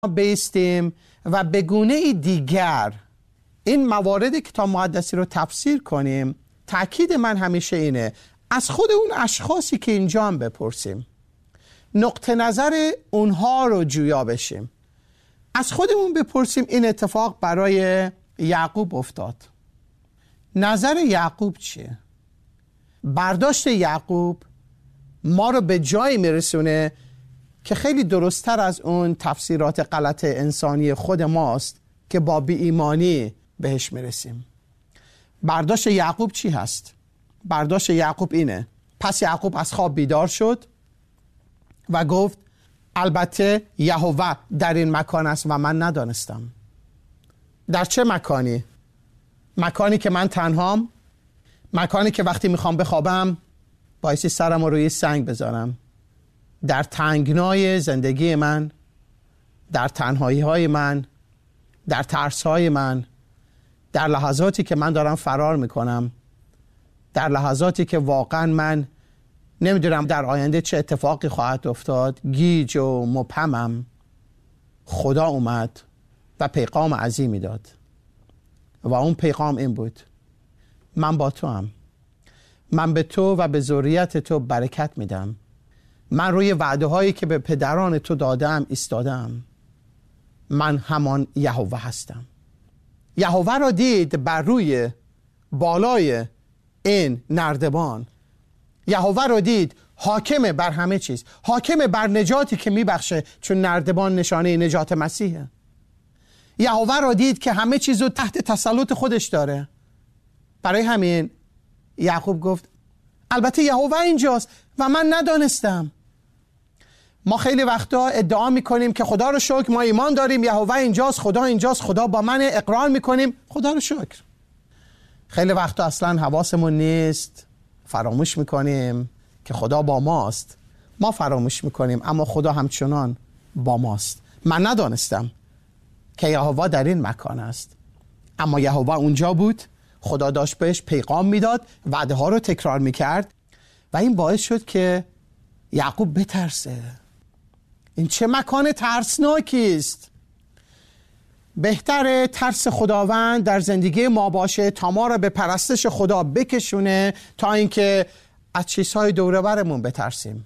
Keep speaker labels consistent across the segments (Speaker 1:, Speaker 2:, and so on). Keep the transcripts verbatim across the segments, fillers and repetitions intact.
Speaker 1: بیستیم و به گونه دیگر این موارد کتاب مقدسی رو تفسیر کنیم، تأکید من همیشه اینه از خود اون اشخاصی که اینجا هم بپرسیم، نقطه نظر اونها رو جویا بشیم، از خودمون بپرسیم این اتفاق برای یعقوب افتاد، نظر یعقوب چیه؟ برداشت یعقوب ما رو به جایی میرسونه که خیلی درست‌تر از اون تفسیرات غلط انسانی خود ماست که با بی ایمانی بهش میرسیم. برداشت یعقوب چی هست؟ برداشت یعقوب اینه: پس یعقوب از خواب بیدار شد و گفت البته یهوه در این مکان است و من ندانستم. در چه مکانی؟ مکانی که من تنهام، مکانی که وقتی میخوام بخوابم بایستی سرم رو روی سنگ بذارم، در تنگنای زندگی من، در تنهایی های من، در ترس های من، در لحظاتی که من دارم فرار میکنم، در لحظاتی که واقعا من نمیدونم در آینده چه اتفاقی خواهد افتاد، گیج و مبهمم، خدا اومد و پیغام عظیمی داد و اون پیغام این بود: من با تو هم، من به تو و به ذریت تو برکت میدم، من روی وعده هایی که به پدران تو دادم ایستادم، من همان یهوه هستم. یهوه را دید بر روی بالای این نردبان، یهوه را دید حاکم بر همه چیز، حاکم بر نجاتی که میبخشه، چون نردبان نشانه نجات مسیحه. یهوه را دید که همه چیز رو تحت تسلط خودش داره. برای همین یعقوب گفت البته یهوه اینجاست و من ندانستم. ما خیلی وقتا ادعا میکنیم که خدا رو شکر ما ایمان داریم، یهوه اینجاست، خدا اینجاست، خدا با من، اقرار میکنیم، خدا رو شکر. خیلی وقتا اصلا حواسمون نیست، فراموش میکنیم که خدا با ماست، ما فراموش میکنیم اما خدا همچنان با ماست. من ندانستم که یهوه در این مکان است، اما یهوه اونجا بود، خدا داشت بهش پیغام میداد، وعده ها رو تکرار میکرد و این باعث شد که یعقوب بترسه. این چه مکان ترسناکی است! بهتره ترس خداوند در زندگی ما باشه تا ما رو به پرستش خدا بکشونه تا اینکه از چیزهای دوره برمون بترسیم.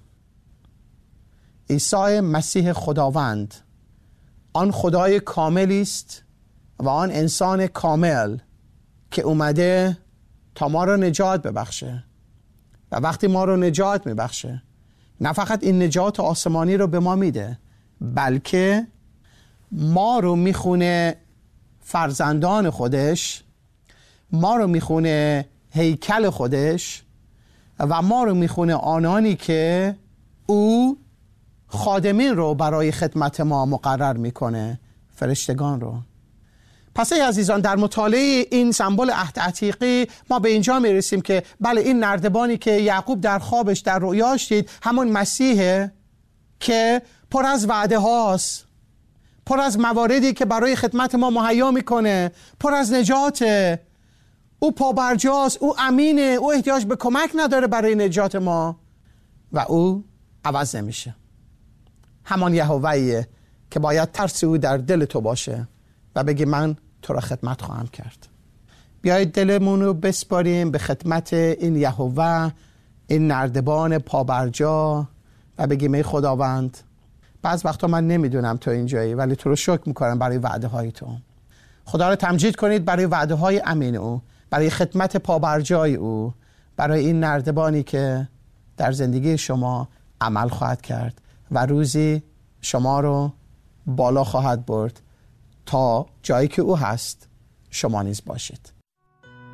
Speaker 1: عیسی مسیح خداوند آن خدای کاملی است و آن انسان کامل که اومده تا ما رو نجات ببخشه و وقتی ما رو نجات میبخشه نه فقط این نجات آسمانی رو به ما میده، بلکه ما رو میخونه فرزندان خودش، ما رو میخونه هیکل خودش و ما رو میخونه آنانی که او خادمین رو برای خدمت ما مقرر میکنه، فرشتگان رو. پس ای عزیزان، در مطالعه این سمبل عهد عتیقی ما به اینجا میرسیم که بله، این نردبانی که یعقوب در خوابش در رؤیاش دید همون مسیحه که پر از وعده هاست، پر از مواردی که برای خدمت ما مهیا میکنه، پر از نجاته. او پابرجاست، او امینه، او احتیاج به کمک نداره برای نجات ما و او عوض نمیشه. همان یهوه‌ایه که باید ترس او در دل تو باشه و بگی من تو را خدمت خواهم کرد. بیایید دلمون رو بسپاریم به خدمت این یهوه، این نردبان پابرجا و بگیم ای خداوند، بعض وقتا من نمیدونم تو اینجایی ولی تو رو شکر میکنم برای وعده های تو. خدا رو تمجید کنید برای وعده های امین او، برای خدمت پابرجای او، برای این نردبانی که در زندگی شما عمل خواهد کرد و روزی شما رو بالا خواهد برد تا جایی که او هست شما نیز باشید.